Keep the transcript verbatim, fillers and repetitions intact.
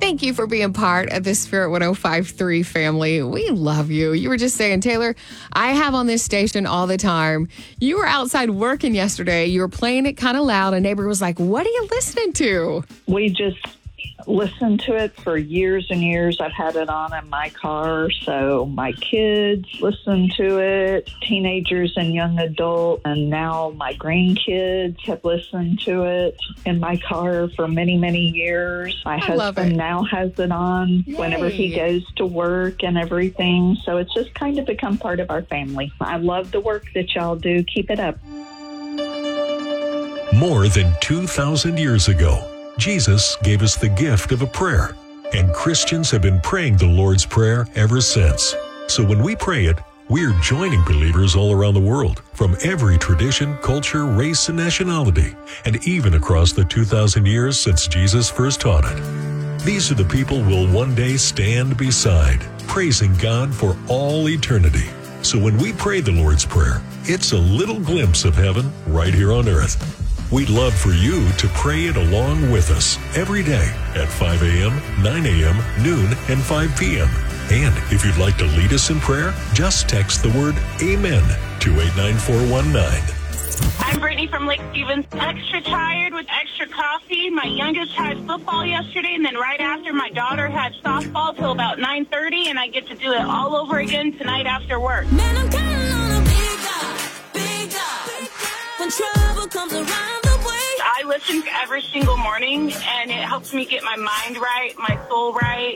Thank you for being part of the Spirit one oh five point three family. We love you. You were just saying, Taylor, I have on this station all the time. You were outside working yesterday. You were playing it kind of loud. A neighbor was like, what are you listening to? We just listened to it for years and years. I've had it on in my car, so my kids listen to it, teenagers and young adults, and now my grandkids have listened to it in my car for many, many years. My I love husband it. now has it on Yay. whenever he goes to work and everything, so it's just kind of become part of our family. I love the work that y'all do. Keep it up. More than two thousand years ago, Jesus gave us the gift of a prayer, and Christians have been praying the Lord's Prayer ever since. So when we pray it, we're joining believers all around the world, from every tradition, culture, race, and nationality, and even across the two thousand years since Jesus first taught it. These are the people we'll one day stand beside, praising God for all eternity. So when we pray the Lord's Prayer, it's a little glimpse of heaven right here on earth. We'd love for you to pray it along with us every day at five a.m., nine a.m., noon, and five p.m. And if you'd like to lead us in prayer, just text the word AMEN to eight nine four one nine. I'm Brittany from Lake Stevens. Extra tired with extra coffee. My youngest had football yesterday, and then right after, my daughter had softball till about nine thirty, and I get to do it all over again tonight after work. Man, I'm counting on a big God, big God. When trouble comes around the way. I listen every single morning, and it helps me get my mind right, my soul right,